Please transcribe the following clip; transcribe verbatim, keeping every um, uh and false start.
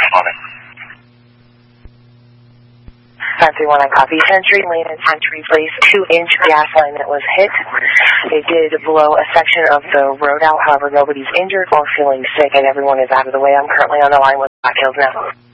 on it. five three one, I copy. Century Lane and Century Place, two-inch gas line that was hit. It did blow a section of the road out. However, nobody's injured or feeling sick, and everyone is out of the way. I'm currently on the line with Black Hills now.